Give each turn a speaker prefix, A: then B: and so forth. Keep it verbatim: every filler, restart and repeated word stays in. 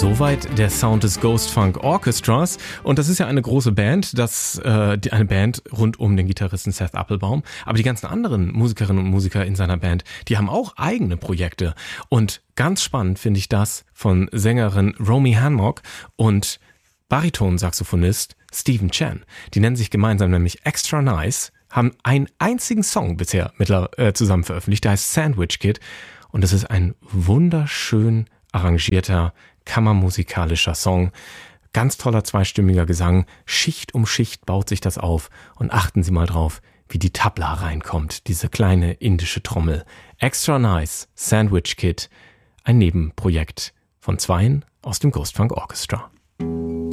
A: Soweit der Sound des Ghost Funk Orchestras. Und das ist ja eine große Band, das äh, die, eine Band rund um den Gitarristen Seth Applebaum. Aber die ganzen anderen Musikerinnen und Musiker in seiner Band, die haben auch eigene Projekte. Und ganz spannend finde ich das von Sängerin Romy Hancock und Bariton-Saxophonist Stephen Chen. Die nennen sich gemeinsam nämlich Extra Nice, haben einen einzigen Song bisher mittler, äh, zusammen veröffentlicht, der heißt Sandwich Kid. Und es ist ein wunderschön arrangierter, kammermusikalischer Song. Ganz toller zweistimmiger Gesang. Schicht um Schicht baut sich das auf. Und achten Sie mal drauf, wie die Tabla reinkommt, diese kleine indische Trommel. Extra Nice, Sandwich Kid, ein Nebenprojekt von Zweien aus dem Ghost Funk Orchestra.